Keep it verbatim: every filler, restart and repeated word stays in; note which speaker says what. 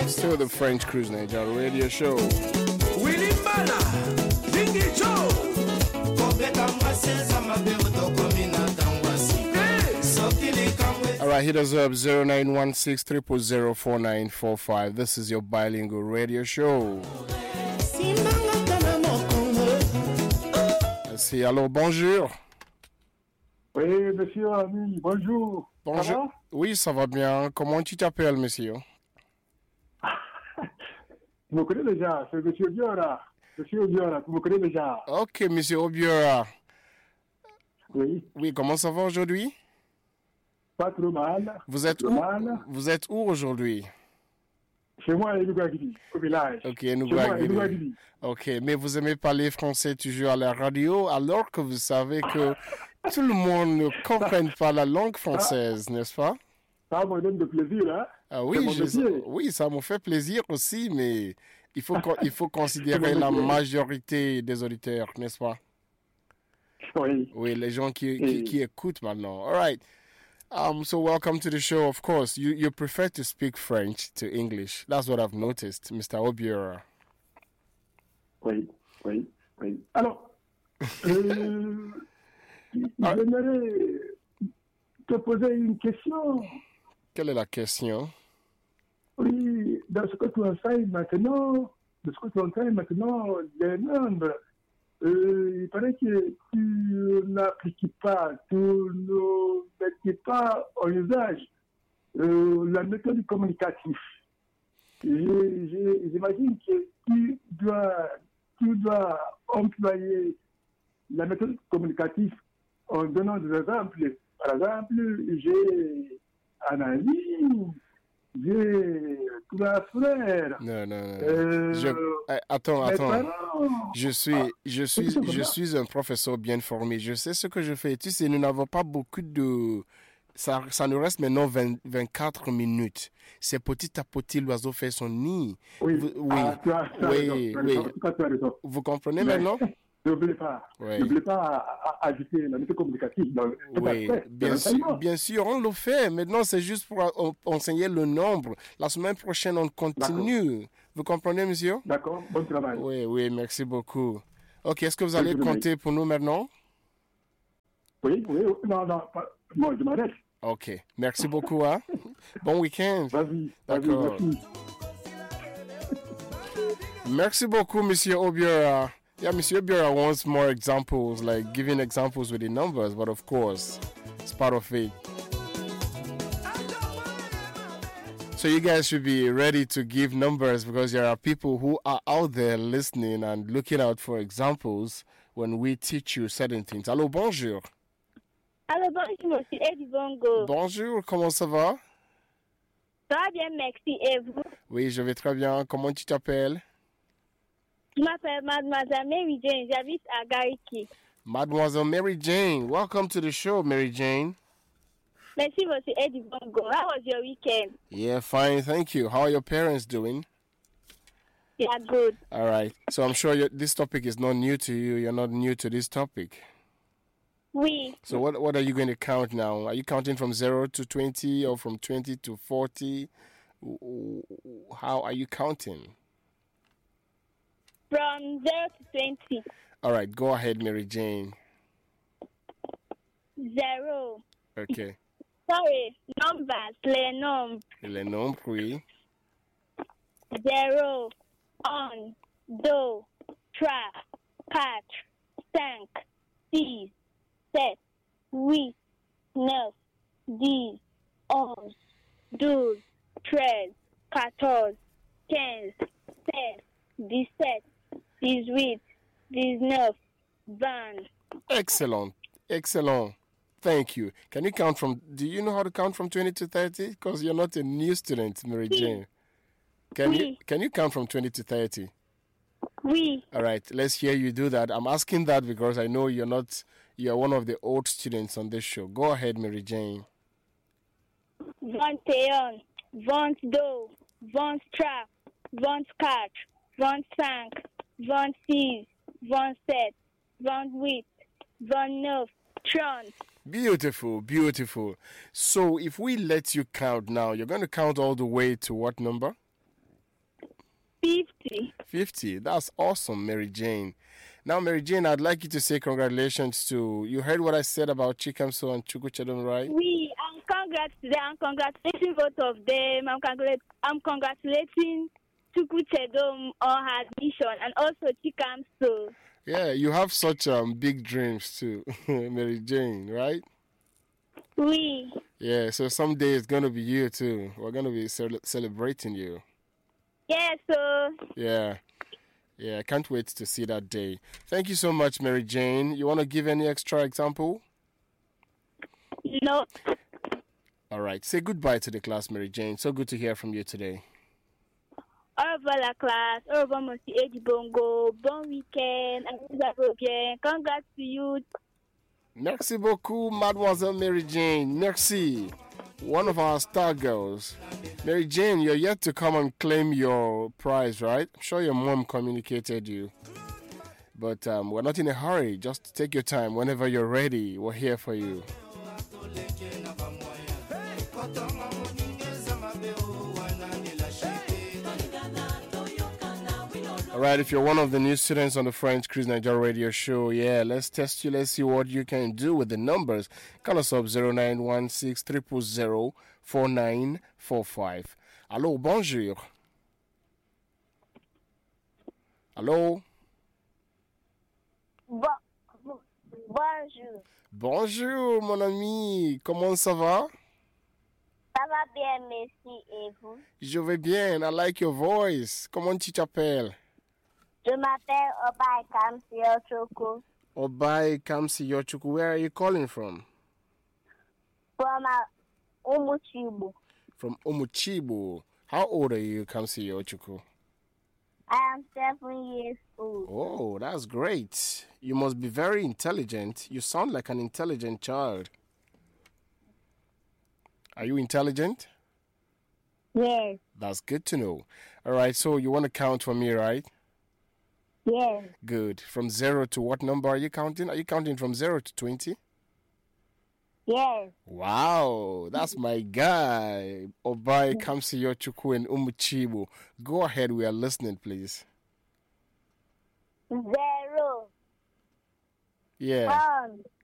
Speaker 1: Still the French Cruise Niger radio show.
Speaker 2: Willy Bana, Dingy Joe.
Speaker 1: All right, hit us up zero nine one six three zero zero four nine four five. This is your bilingual radio show. Let's see. Hello, bonjour.
Speaker 3: Oui, monsieur ami, bonjour.
Speaker 1: Bonjour.
Speaker 3: Ça va?
Speaker 1: Oui, ça va bien. Comment tu t'appelles, monsieur?
Speaker 3: Tu me connais déjà, c'est monsieur Obiora. Monsieur Obiora, tu me connais déjà.
Speaker 1: Ok, monsieur Obiora.
Speaker 3: Oui.
Speaker 1: Oui, comment ça va aujourd'hui?
Speaker 3: Pas trop mal.
Speaker 1: Vous êtes
Speaker 3: trop
Speaker 1: où?
Speaker 3: Mal.
Speaker 1: Vous êtes où aujourd'hui?
Speaker 3: Chez moi, à Enuguagidi, au village.
Speaker 1: Ok,
Speaker 3: Enuguagidi.
Speaker 1: Ok, mais vous aimez parler français toujours à la radio, alors que vous savez que tout le monde ne comprend pas la langue française, ah, n'est-ce pas?
Speaker 3: Ça me donne de plaisir, hein?
Speaker 1: Ah oui, je, oui, ça me fait plaisir aussi, mais il faut, il faut considérer la majorité des auditeurs, n'est-ce pas?
Speaker 3: Oui.
Speaker 1: Oui, les gens qui, qui, qui écoutent maintenant. All right. Um, so welcome to the show. Of course, you, you prefer to speak French to English. That's what I've noticed, Mister Obiora.
Speaker 3: Oui, oui, oui. Alors, euh, j'aimerais te poser une question.
Speaker 1: Quelle est la question?
Speaker 3: Oui, dans ce que tu enseignes maintenant, de ce que tu enseignes maintenant, les nombres, euh, il paraît que tu n'appliques pas, tu ne mets pas en usage euh, la méthode communicative. J'imagine que tu dois, tu dois employer la méthode communicative en donnant des exemples. Par exemple, j'ai un ami, j'ai trois frères.
Speaker 1: Non, non, non.
Speaker 3: Euh,
Speaker 1: je, eh, attends, attends.
Speaker 3: Parents.
Speaker 1: Je suis, ah, je suis, je suis un professeur bien formé. Je sais ce que je fais. Tu sais, nous n'avons pas beaucoup de... Ça, ça nous reste maintenant vingt, vingt-quatre minutes. C'est petit à petit, l'oiseau fait son nid.
Speaker 3: Oui,
Speaker 1: Vous, oui,
Speaker 3: ah, tu as, tu as
Speaker 1: oui,
Speaker 3: raison,
Speaker 1: oui.
Speaker 3: tu as raison.
Speaker 1: Vous comprenez
Speaker 3: Mais,
Speaker 1: maintenant?
Speaker 3: N'oubliez pas,
Speaker 1: oui.
Speaker 3: n'oubliez pas à, à, à ajouter la méthode communicative dans
Speaker 1: oui, bien sûr, bien sûr, on le fait. Maintenant, c'est juste pour euh, enseigner le nombre. La semaine prochaine, on continue. Vous comprenez, monsieur?
Speaker 3: D'accord, bon travail.
Speaker 1: Oui, oui, merci beaucoup. Ok, est-ce que vous allez compter pour nous maintenant?
Speaker 3: Oui, oui, non, non, pas, bon, je m'arrête.
Speaker 1: Ok, merci beaucoup. Hein? Bon week-end.
Speaker 3: Vas-y,
Speaker 1: d'accord.
Speaker 3: Vas-y, merci.
Speaker 1: Merci beaucoup, monsieur Obiora. Yeah, Monsieur Obiora wants more examples, like giving examples with the numbers, but of course, it's part of it. So you guys should be ready to give numbers because there are people who are out there listening and looking out for examples when we teach you certain things. Allô, bonjour.
Speaker 4: Allô, bonjour, monsieur Eddie Bongo.
Speaker 1: Bonjour, comment ça va?
Speaker 4: Ça va bien, merci. Et vous?
Speaker 1: Oui, je vais très bien. Comment tu t'appelles?
Speaker 4: Je m'appelle Mademoiselle Mary Jane. J'habite à Gariki.
Speaker 1: Mademoiselle Mary Jane. Welcome to the show, Mary Jane.
Speaker 4: Merci, monsieur Eddie Bongo. How was your weekend?
Speaker 1: Yeah, fine. Thank you. How are your parents doing?
Speaker 4: Yeah, good.
Speaker 1: All right. So I'm sure this topic is not new to you. You're not new to this topic.
Speaker 4: Oui.
Speaker 1: So what what are you going to count now? Are you counting from zero to twenty or from twenty to forty? How are you counting?
Speaker 4: From zero to twenty.
Speaker 1: All right. Go ahead, Mary Jane.
Speaker 4: Zero.
Speaker 1: Okay.
Speaker 4: Sorry. Numbers. Les nombres.
Speaker 1: Les nombres, oui.
Speaker 4: Zero. Un. Deux. Trois. Quatre. Cinq. Six. Sept, huit, neuf, dix, onze, douze, treize, quatorze, quinze, seize, dix-sept, dix-huit, dix-neuf, vingt.
Speaker 1: Excellent. Excellent. Thank you. Can you count from, do you know how to count from twenty to thirty? Because you're not a new student, Mary Jane. Can,
Speaker 4: oui.
Speaker 1: you, can you count from twenty to thirty?
Speaker 4: Oui.
Speaker 1: All right, let's hear you do that. I'm asking that because I know you're not, you're one of the old students on this show. Go ahead, Mary Jane.
Speaker 4: vingt et un, vingt-deux, vingt-trois, vingt-quatre, vingt-cinq, vingt-six, vingt-sept, vingt-huit, vingt-neuf, trente.
Speaker 1: Beautiful, beautiful. So if we let you count now, you're going to count all the way to what number?
Speaker 4: fifty.
Speaker 1: fifty. That's awesome, Mary Jane. Now, Mary Jane, I'd like you to say congratulations to... You heard what I said about Chikamso and Chukwuchedum, right?
Speaker 4: We, I'm congratulating, I'm congratulating both of them. I'm, congrat- I'm congratulating Chukwuchedum on her admission and also Chikamso.
Speaker 1: Yeah, you have such um big dreams too, Mary Jane, right?
Speaker 4: We.
Speaker 1: Yeah, so someday it's going to be you too. We're going to be ce- celebrating you.
Speaker 4: Yeah, so...
Speaker 1: Yeah. Yeah, I can't wait to see that day. Thank you so much, Mary Jane. You want to give any extra example?
Speaker 4: No.
Speaker 1: All right. Say goodbye to the class, Mary Jane. So good to hear from you today.
Speaker 4: Au revoir la classe. Au revoir, Monsieur Eddie Bongo. Bon weekend. Congrats to you.
Speaker 1: Merci beaucoup, Mademoiselle Mary Jane. Merci. One of our star girls. Mary Jane, you're yet to come and claim your prize, right? I'm sure your mom communicated you. But um, we're not in a hurry. Just take your time. Whenever you're ready, we're here for you. All right, if you're one of the new students on the French Cruise Nigeria radio show, yeah, let's test you. Let's see what you can do with the numbers. Call us up zero nine one six, zero zero zero, four nine four five. Allô, bonjour. Allô?
Speaker 4: Bon, bonjour.
Speaker 1: Bonjour, mon ami. Comment ça va?
Speaker 4: Ça va bien, merci. Et vous?
Speaker 1: Je vais bien. I like your voice. Comment tu t'appelles?
Speaker 4: Je m'appelle Obai Kamsi Yochoko.
Speaker 1: Obai Kamsi Yochoko. Where are you calling from?
Speaker 4: From uh, Umuchibu.
Speaker 1: From Umuchibu. How old are you, Kamsi Yochoko?
Speaker 4: I am seven years old.
Speaker 1: Oh, that's great. You must be very intelligent. You sound like an intelligent child. Are you intelligent?
Speaker 4: Yes.
Speaker 1: That's good to know. All right, so you want to count for me, right?
Speaker 4: Yes.
Speaker 1: Good. From zero to what number are you counting? Are you counting from zero to twenty?
Speaker 4: Yes.
Speaker 1: Wow, that's my guy. Obai Kamsi Yochukwu and Umuchibu. Go ahead, we are listening, please.
Speaker 4: Zero.
Speaker 1: Yeah.
Speaker 4: One.